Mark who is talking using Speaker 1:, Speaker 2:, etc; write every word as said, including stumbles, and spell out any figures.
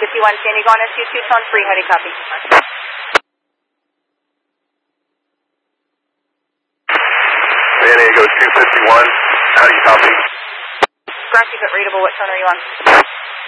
Speaker 1: fifty-one, San Diego on S U two, tone three, how do you copy?
Speaker 2: San Diego two fifty-one, how do you copy?
Speaker 1: Ground keep it readable, what tone are you on?